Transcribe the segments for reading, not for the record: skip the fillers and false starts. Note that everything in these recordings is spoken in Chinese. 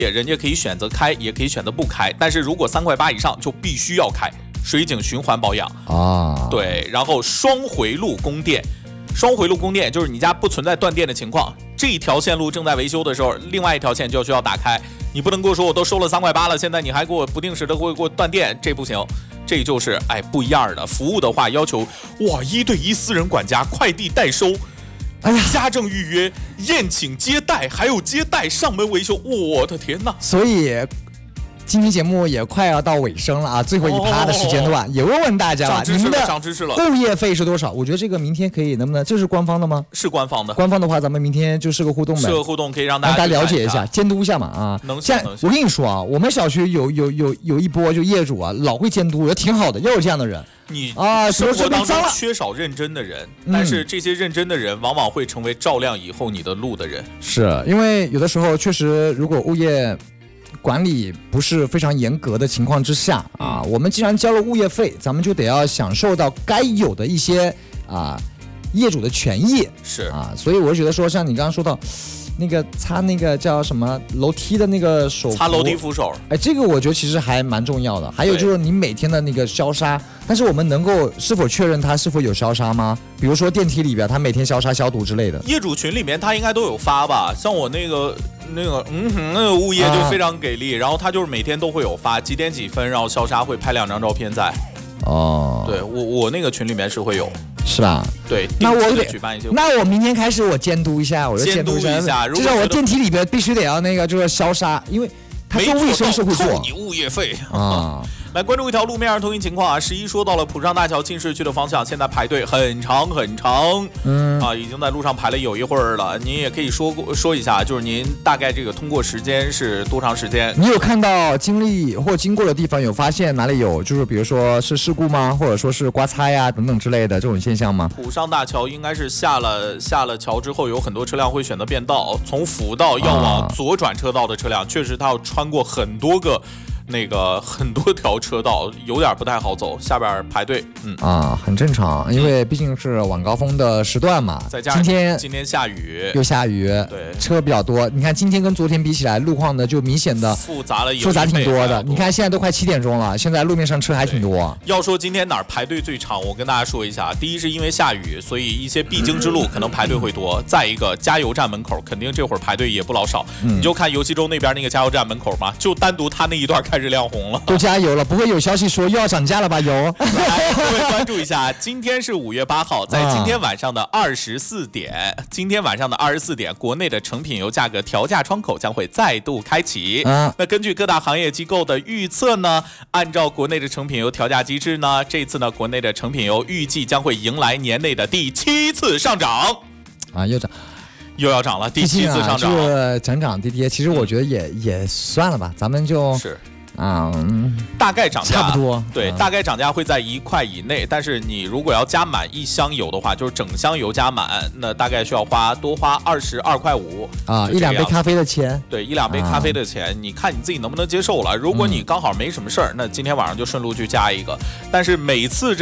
人家可以选择开，也可以选择不开，但是如果3块8以上就必须要开。水井循环保养啊， 对，然后双回路供电。双回路供电就是你家不存在断电的情况，这一条线路正在维修的时候，另外一条线就需要打开。你不能跟我说我都收了3块8了，现在你还给我不定时的给我断电，这不行。这就是不一样的服务的话，要求哇1对1私人管家，快递代收，家政预约、宴请接待，还有接待上门维修，我的天哪！ 所以今天节目也快要到尾声了啊，最后一趴的时间段，也问问大家了，您的物业费是多少？我觉得这个明天可以，能不能？这是官方的吗？ 是官方的。 官方的话，咱们明天就是个互动呗， 是个互动，可以让大家了解一下，监督一下嘛啊。现在我跟你说啊，我们小区有一波就业主啊，老会监督，我觉得挺好的，要有这样的人。 你生活当中缺少认真的人，但是这些认真的人往往会成为照亮以后你的路的人。 是因为有的时候确实，如果物业管理不是非常严格的情况之下啊，我们既然交了物业费，咱们就得要享受到该有的一些业主的权益， 是啊，所以我觉得说，像你刚刚说到那个擦那个叫什么楼梯的那个手， 擦楼梯扶手， 这个我觉得其实还蛮重要的。还有就是你每天的那个消杀，但是我们能够是否确认它是否有消杀吗？比如说电梯里边，它每天消杀消毒之类的。 业主群里面它应该都有发吧？像我那个物业就非常给力，然后他就是每天都会有发几点几分，然后消杀会拍2张照片在。 哦， 对我那个群里面是会有。 是吧？ 对， 那我得举办一些。 那我明天开始我监督一下，我就监督一下，至少我电梯里边必须得要那个就是消杀，因为他做卫生是会做。 扣你物业费啊！ 来关注一条路面上通行情况啊！11说到了浦上大桥进市区的方向，现在排队很长很长，已经在路上排了有一会儿了。您也可以说一下，就是您大概这个通过时间是多长时间？ 你有看到经历或经过的地方，有发现哪里有就是比如说是事故吗？或者说是刮擦呀等等之类的这种现象吗？ 浦上大桥应该是下了桥之后，有很多车辆会选择变道，从辅道要往左转车道的车辆，确实它要穿过很多条车道，有点不太好走，下边排队， 很正常，因为毕竟是晚高峰的时段嘛。 再加上今天下雨， 又下雨， 对， 车比较多。你看今天跟昨天比起来，路况呢就明显的复杂挺多的。你看现在都快7点钟了，现在路面上车还挺多。 要说今天哪儿排队最长，我跟大家说一下，第一是因为下雨，所以一些必经之路可能排队会多。再一个，加油站门口肯定这会儿排队也不老少。你就看游戏州那边那个加油站门口嘛，就单独他那一段开始亮红了。 都加油了，不会有消息说又要涨价了吧？有。 来，各位关注一下，今天是5月8号，在今天晚上的24点，国内的成品油价格调价窗口将会再度开启。那根据各大行业机构的预测呢，按照国内的成品油调价机制呢，这次呢，国内的成品油预计将会迎来年内的第7次上涨。又要涨了，第7次上涨， 这涨涨跌跌，其实我觉得也算了吧，咱们就是大概涨价差不多， 对，大概涨价会在1块以内，但是你如果要加满1箱油的话，就是整箱油加满，那大概需要多花22块5 1两杯咖啡的钱， 对，1两杯咖啡的钱，你看你自己能不能接受了。如果你刚好没什么事儿，那今天晚上就顺路去加一个。但是每次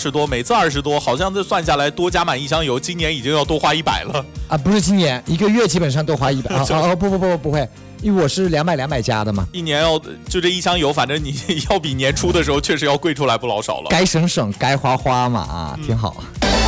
20多，好像这算下来多加满1箱油，今年已经要多花100了啊！不是今年1个月基本上多花100不会。因为我是200加的嘛， 一年就这1箱油，反正你要比年初的时候确实要贵出来不老少了。 该省省，该花花嘛，挺好。